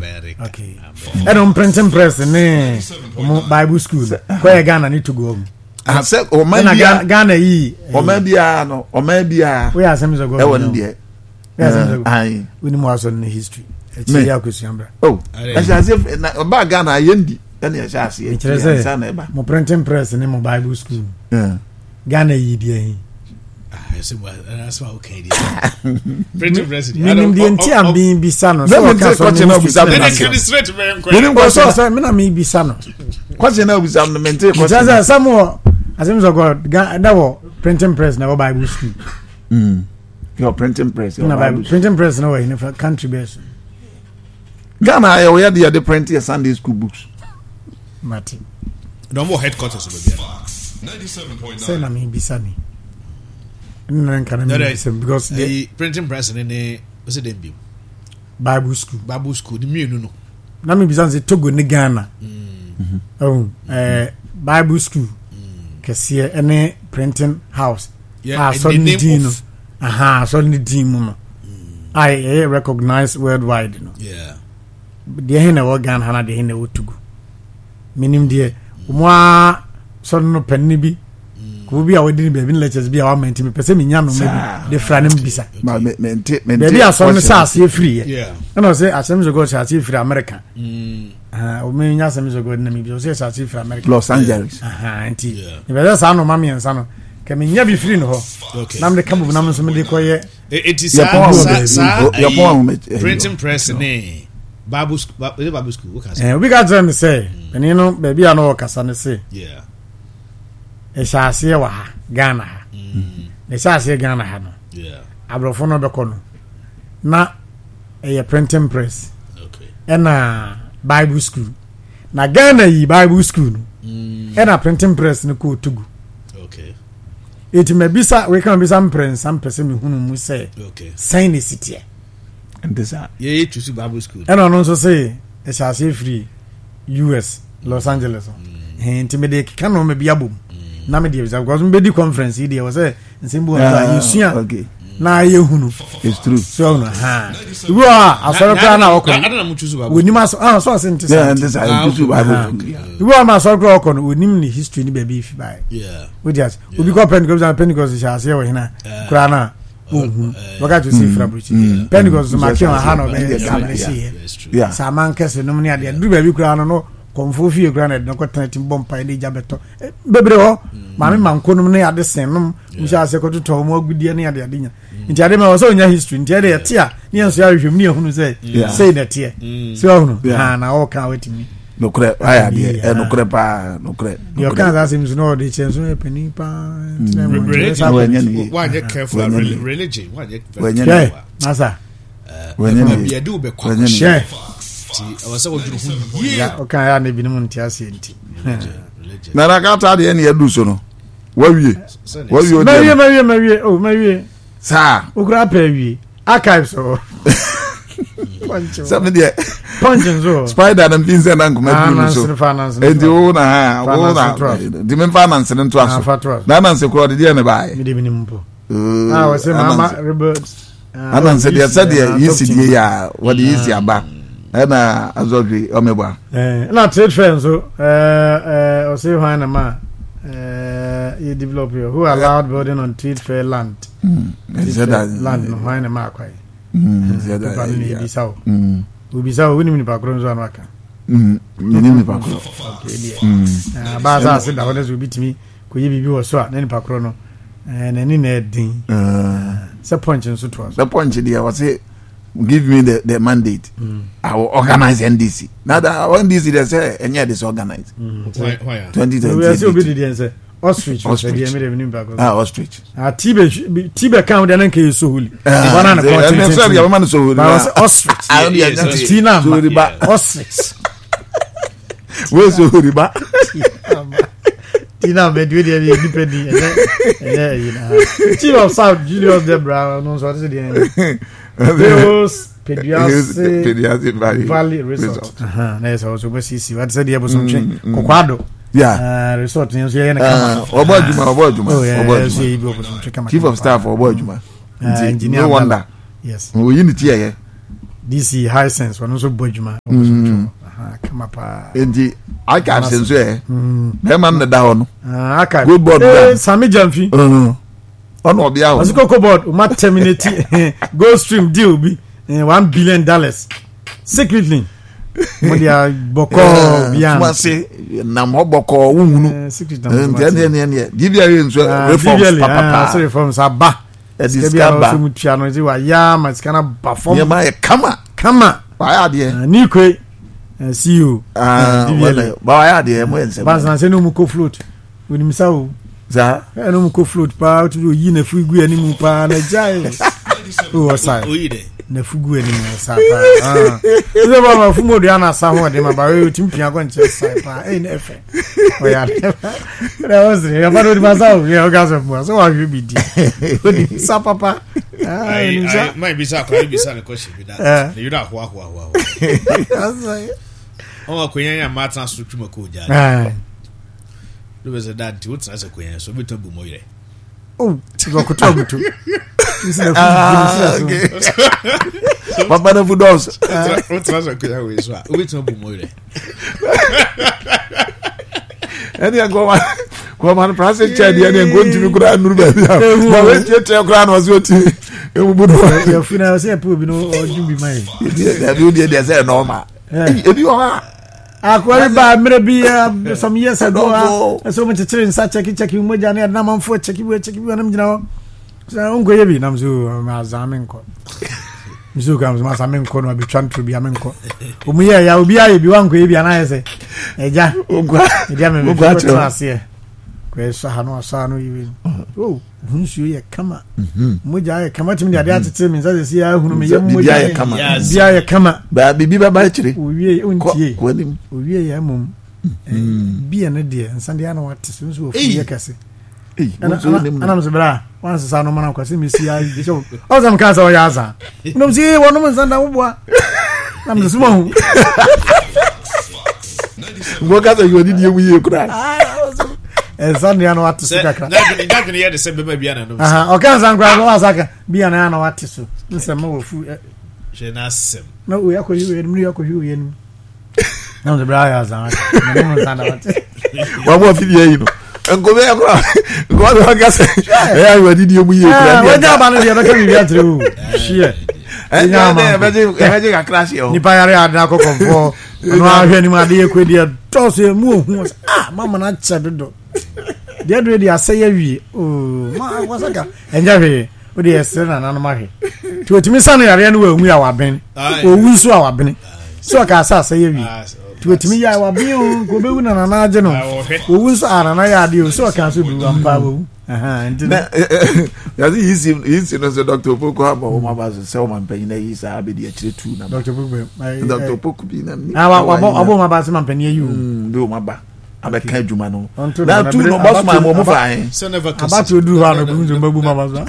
Okay. And on printing press ne Bible school. Where Ghana need to go. I said, "Oh man, Ghana yi. O maybe no, o maybe we are some go. E won there. Aye. We need more on history. Me akusiambra. Oh. As if ba Ghana yendi. Then you shall see. Mo printing press ne mo Bible school. Ghana yi dia. That's why okay. Printing press. Minim di enti am bi bisano. So ka so straight man. Minim ko so me na me bisano. Question na bisano mente question. Just some Assemblies of God, that was printing press, never Bible school. Your printing press, no Bible printing press, no way in a country base. Ghana, we had the printing Sunday school books. Martin, no more headquarters of the 97.9. Say, I mean, Bisani. Because the printing press and then was it debut Bible school, the million. Nami Bisanzi Togo ni Ghana. Bible school. Kesiye ene printing house. Yeah, so ni dino. So ni dino. I recognize worldwide, you know. Yeah. The hene wo Ghana hana the hene wo Togo. Minim de mwa so no penni bi. Ko bi a wodi be bi lectures bi a wa menti me pese me nya no me de fra nem bisa. Ma mente be a so no sa se free. Yeah. And I say asem zo go sa se free America. O me nya asem zo go na me bi o say sa se free America. Los Angeles. Anti. E be sa no mama yensa no. Ke me nya bi free no ho. Nam de kabu nam so me de koye. It is printing press ne. Bible school what can we got them say. And you know baby I know kasa ne say. Yeah. E sha se wa Ghana ha. E sha se Ghana ha no. Yeah. Abrofo no be kono. Na e printing press. Okay. And Bible school. Na Ghana yi Bible school. And printing press no ko Togo. Okay. It may be we can be some prince some person who mu say. Okay. Sign the city. And this yeah to Bible school. And on also say e shall say free US Los Angeles. Intimidate can no me be abum. Na me dey because me be conference here there was say nsimbo na yusua. Okay. Na ye hunu. It's true. So no we are asoro kra na okon. I don't know choose Bible. We nim so asente. Yeah, and this I choose Bible. We are asoro kra okon we nim ni history ni baby if buy. Yeah. We just we be Pentecost shall say we hina kra na. Waka to see Frabuchi. Pentecost maki on ha no be establish. Yeah. Saman kese no ni ade du baby kra no komfo fie kra na no kwatan tim bompa de jabeto bebre ho mame mankonum ne ade senum musha se kototo mo agudie ne ade nya nti ade ma so nya history nti ade yete a ne enso ya hwehwem ne ehunu say say na tie so ehunu ha na o kan wetimi no kre aya de no kre pa no kre yo kan za sim no de chenso e pani pa why get careful religion why get masa when you do be share I was so good. Yeah, okay, I need to be enti. Na rakata de ene edu so no. Wawie. Mawie. Oh, mawie. Sa. Ukra pa wie. Archives o. Some de punches o. Spider and Vincent and come do so. Enti o na di men finance nto aso. Na man se kro de de ne bae. Me de minim po. We say mama rebirds. Anan se de yisi ya what yisi aba. Na azogri omeba na trade friends so o say why na ma you develop here who allowed building on trade fair land land no why na ma kwai we be so we ni pakro nzo anu aka ni pakro ba za se da wona so bitimi ko ye bibi wo so a na ni pakro no na ni na edin se punch nso to the punch there was say give me the mandate. I will organize NDC. Now that NDC they say and yeah disorganized. Why? 2020. We are still obedient say ostrich. Ostrich. Tibe count then can so holy. One and continent. Sorry, your man so holy. Ostrich. Tina ostrich. Where's so holy ba? Tina be do the independent. Chief of South Julius Debra no so say Those Pediasi Valley Resort. Nice also we see what said here some Kokwado. Yeah. Resort you see na Obojuma. Chief of Staff Obojuma. Engineer no wonder. Yes. We unity here. DC Hisense one so bojuma kama pa enti aka senso be man na da ho no aka good board Sami Jamfi ono obi aho Azikoko board uma terminate Gold Stream deal bi $1 billion secretly modia boko bian ma se na mo boko wuhunu ne dibia nso reforms papa reforms aba ediskaba mutiano zi wa ya maskana perform ya ma kama ba ya de ni kwe CEO ba ya de mo ense ba san se no mu ko float woni misawo za no mu ko float pa to yi na fugu ani mu pa na jai o sai na fugu ani mu sa pa so ba ma fumo de ana sa ho de ma ba we timpia ko nche sai pa na efe o ya na ozre ya ba do ma sa o ya ga so wa bi di o sa papa mai bisa na question bi da you da ho o ko yan ya matan so twuma ko ja do be say that ti wotsa se ko yan so bi tabu mo yire go ko to gutu papa na fudos wotsa se ko yan we so o bi tabu mo yire eni go man process chair dia ne go ntimi kura nuru ba bia ma we tie kura na ozo ti ebubudo ya fina se pu bi no ojumbi mai dia say normal ebi o ha akwari ba mere bi some years ago so much children sa check mo jani na manfo check bi na mjina ho so ngo yebi na mzu ma zamenko mzu ga ma zamenko no bi twantro bi amenko omuye ya obi aye bi wanko yebi na yese eja ogwa me ogwa trase ko so ha no asa no yibi hunsu ye kama moja ye kama timi ade atete mi nza se ya hunu me ye moja ye kama bia ye kama ba bibi ba chire owie ontie owie ya mum bia ne de nsande ya na wate so ofu ye kase ana mzibra wansa sa no mana kwase mi si ya de so o zam kan sa o ya za no mzi wono mzanda ubwa na mzuma hu ngo ka sa yodi die mu ye kura Sunday ano wate so kakra. Na gbe ye de se beba bia na no. O kan san kwa so asaka bia na ana wate so. Nsema wo fu. Je na sem. Na o yakọ hiwe ni yakọ hiwe ni. Na de bra ya za. Na mo san da wate. Wa mo fi ye yi no. Enko be akra. Ngo do ka se. E ya wadi die mu ye kura. Wa ja ba no de ba ka bi bia tre o. Shie. Emeje ka crash yo. Ni pa yare ada ko konfo. No ahwe ni ma de ekwe de to se mu ohun. Mama na cha dodo. Dia do dia say awie ma wasaka enja hwe o de esere na nanu ma hwe ti otimi sanu yare no wa nwu ya waben o wunsu a waben so ka asa say awie ti otimi ya waben o ko bewu na na age no o wunsu ara na ya de o so ka so du ampa wo na ya zi no so Dr. Opoku aba o ma ba so se o ma mpanyin na yi sa abedi a kire tu na Dr. Opoku bi na ni abo ma ba se ma mpanyin yi o bi o ma ba abeka adwuma no na tu no boss man mo fa hin so never can about to do ha no bu mbabu mama so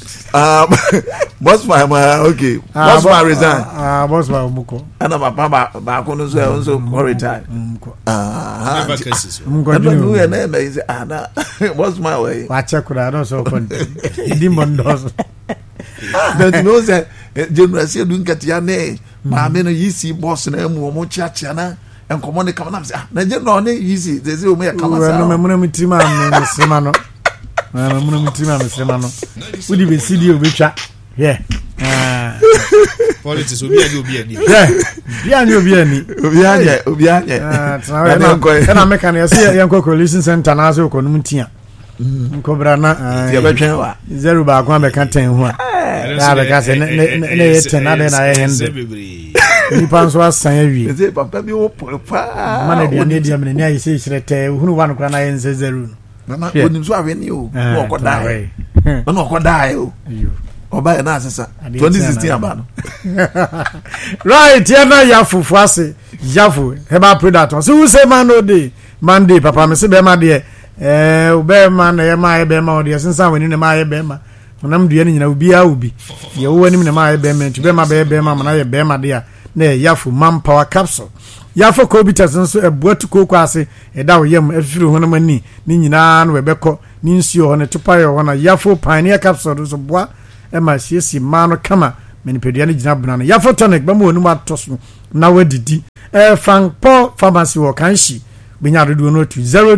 boss man okay boss man resign boss man muko ana papa ba ko no so retire never cases no ya na me say ana boss man we wa chekura no so kon di mondos don't know say generation du nkatia ne ma me no yisi boss na mu mo chiachia na enkomo ne kama na say na je no ne yisi ze o me ya kama sa no me mutima me sema no me mutima me sema no udi be cd obetwa yeah politics obi ani yeah bia ni obi ani na meka na say yanko coalition center na so ko num tia nkobra na ya betwen wa zero ba kwa be kan ten ho a ya be ka se ne yeten na de na ye hende ni panso asan awie ze papa bi wo pa mana de ne dia me ne ayi se hirete hunu wa no kra na ye nze zero na onim so awe ni o no ko dai no ko dai o oba na asesa 2016 aba no right ya na ya fufu ase yafu heba predator so who say man no dey Monday papa me se be ma de be ma na ye ma ye be ma o de sensa wani ne ma ye be ma nam dua ni nyina obi a obi ye wo wani ne ma ye be ma tu be ma be ma na ye be ma de a na yafu manpower capsule yafu ko bi tesen so ebuatu koko ase da wo yam afiri ho na mani ni nyina no be ko ni nsuo ho na tupa ye ho na yafu pioneer capsule so boa e ma siesi ma no kama menipedua no gyina bena no yafo tonic ba mu onum atoso na wadidi Frank Paul Pharmacy wo kanhyi benya dodo no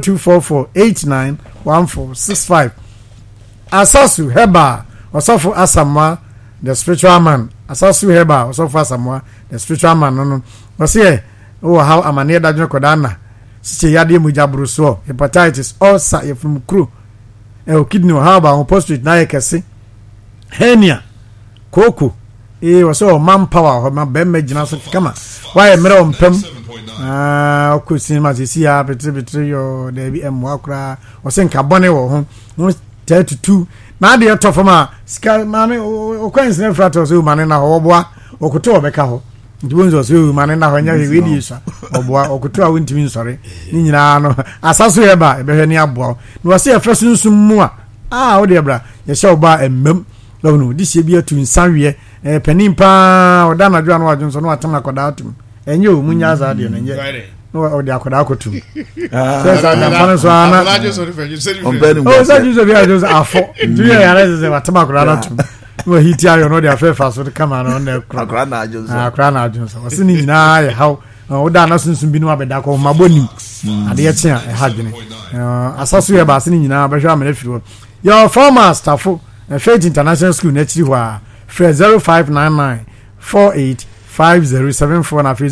0244891465 Asasu Heba Osofo Asamwa the spiritual man Asasu Heba Osofo Asamwa the spiritual man no wose how amane dadwo kodana siche yade mujaburu so hepatitis ulcer yefum kru kidney how about prostate na yekese hernia koko wose manpower ho ma be gina so kama why mere ompem ko sinima sisi ya petri yo da bi em wakra wose nka bone wo ho 32 na de to fama ska mane o kwanse na frato so mane na ho boa okoto obeka ho ndibonzo so mane na ho nya we di so oboa okoto a wontimi nsore ni nyina no asaso ye ba ebehwe ni aboa no wase efeso nsum mu a wo de bra ye sha oba emmem no di se bi atu nsanwe penimpa odana dwa no wadwonso no atama koda atum enye o munya za de no enye no o de akoda akotum sesa na fana so ana o sa juzo bi ajo afo du ye yare se atama koda atum no hiti ayo no de afefa so kama no na akra na ajonso wasini nyina ye haw odana sunsun bi no abeda ko mabonim ade ye tia e hadwene asaso ye ba asini nyina behwa amene firo your former staff Faith International School next to Fred 0599 485074 na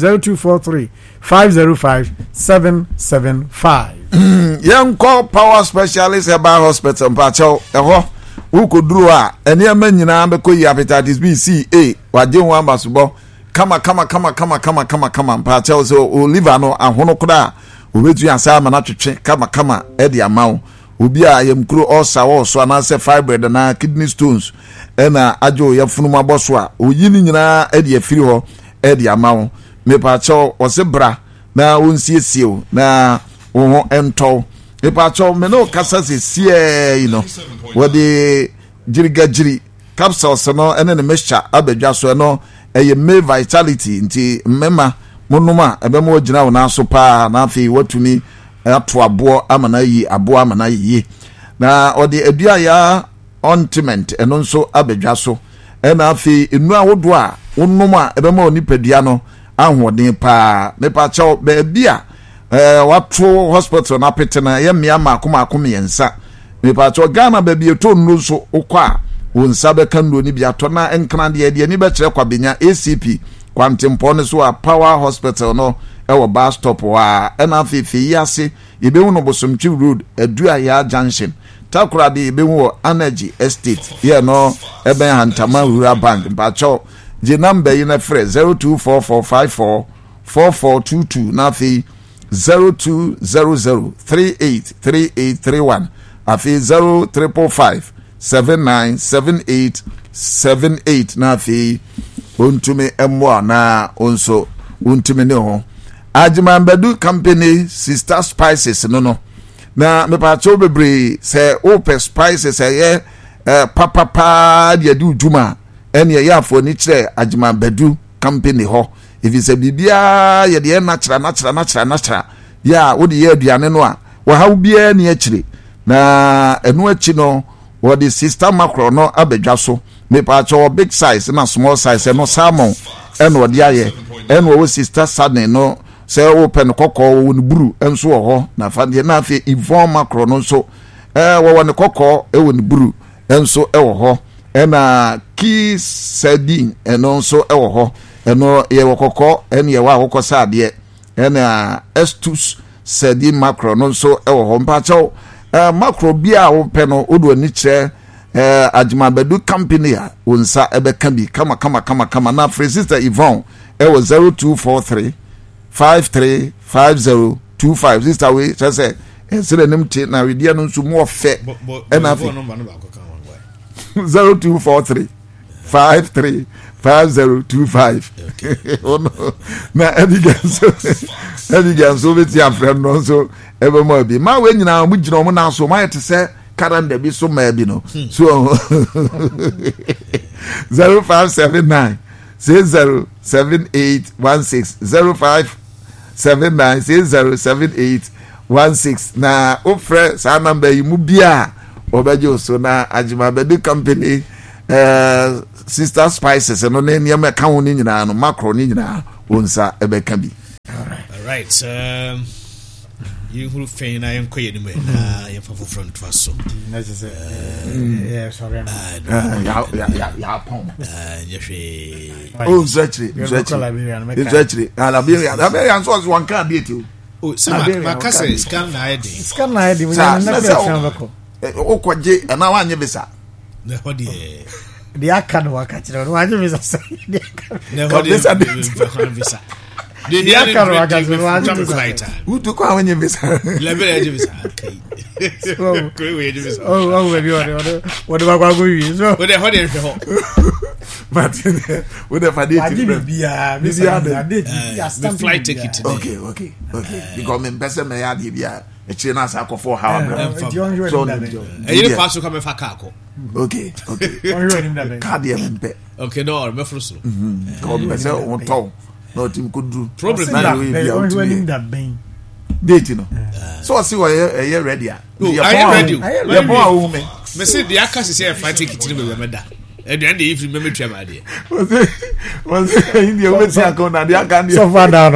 0243 Yanko Power Specialist Herbal Hospital Mpacho eho ukoduru a eniema nyina beko yi hepatitis B C A waje ho ambasubo kama Mpacho so liver no ahono koda obetu asa ma na twetwe kama edi amawo obi a yamkuro osa wo so anase fibroid na kidney stones ena ajo yafunu maboso a oyini nyina edi afiri ho edi amawo mepacho osebra na wonsiesie na wo ento mepacho me no kasa sesie wode jirigajiri capsules no ene ne mixture abadwa so no eye me vitality nti mema monoma ebema ogina wo na so pa na afi watumi ato abo amana yi abo amana yi na odi adua ya ointment eno nso abadwa so ena afi enu awodo a wonnom a ebema onipadua no ahoden pa mepa chaw be bia wato hospital na petena ye mmea makoma yensa mepa chaw Ghana ba bia to nnu so okwa wonsa be kan no ni bia to na enkran de ni be kire kwa benya ACP kwantempo ne so a Power Hospital no ewo bus stop wa ena fifi yase yebehu no Bosomchi Road adua ya junction takura de yebehu Energy Estate ye no eben Hantama Rural Bank mpacho je number yi na free 0244544422 na fi 0200383831 afi 0345797878 na fi ontumi emwa na onso ontumi ne ho Ajimambadu Company Sister Spices no na mepacho bebre se ope spices ye papa de adu djuma ene ye afo ni kire Ajimambadu Company ho if se bibia ye de natural ya wodi ye aduane no a wa hawo bia ne akire na enu achi no wodi sister macro no abadwa so mepacho big size na small size no salmon ene wodi aye ene wo sister sardine no se open kokko woni buru enso ho na fande na afi Yvonne macro no so wo woni kokko woni buru enso ho ena ki sardine eno nso ho eno ye kokko ene ye wa kokko sade ena estus sardine macro no so ho mpacho macro bia wo pe no odo ni kire Ajimambadu Company a wonsa ebeka bi kama na Sister Yvonne 0243 535025 sister we say say nim ti na we dia no nso mo fe na 0243 535025 ono na ediganso beti afrem no so ebe mo bi ma we nyina mo gina mo na so ma yete se calendar bi so ma bi no so 0579 607816 0579607816 na ofre sa number yi mu bia obejo so na Ajimambadu Company sister spices no ne niam ka ho ni nyina no macro ni nyina wonsa ebeka bi. All right. You who feign I am quiet in my front to us. So, yeah, sorry. Yeah, pom. Oh, exactly. Liberian was one can't beat you. Oh, my cousin is can I did. Scan I did. Oh, quite J, and now I never saw. The Akan work at you. Why do you say? Visa. The Akan work at you. Who took out when you miss her? Oh, what do I go with? What the hot air? But whatever I did, the flight ticket. Okay. Because I'm better, may I give you a China sack for how you pass to come and Fakako. Okay. Cardium. Okay, no, I'm a fruit. God, myself won't talk. No team could do. Probably that bang. Dating. So I see why you're ready. Are you ready? You're more woman. Messi, the Akas is here flight ticket to the and then if you remember Trevor, was it in the open circle? And the Akan so far down.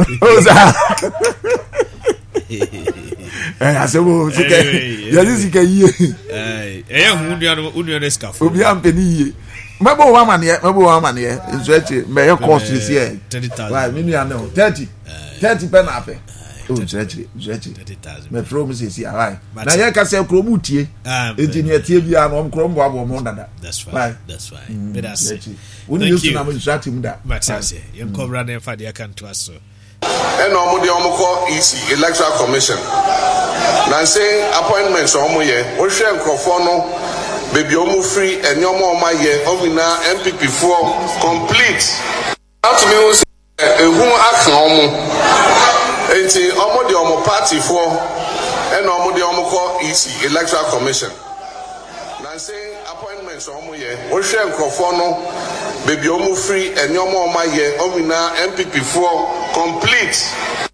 I said, well, okay. Yes, you can hear. Union scarf. We'll be on penny. Maybe one here. It's actually may cost this year 30,000. Right, maybe I know 30 pen up. Oh, it's actually 30,000. My promise is here. Right now, you can say Cromuti. It's in your TV and Cromwell more than that. That's fine. That's fine. But that's it. When you see, I'm instructing that. But I say, you come around and find the account to us. And normally, EC Electoral Commission. Now, saying appointments on my year, we share Crofono, baby, free, and your more my year, Omina, MPP4 complete. Out to me, who act normal. And say, Omo party for, and normally, EC Electoral Commission. Now, saying appointments on my year, we share Crofono, baby, free, and your more my year, Omina, MPP4 complete.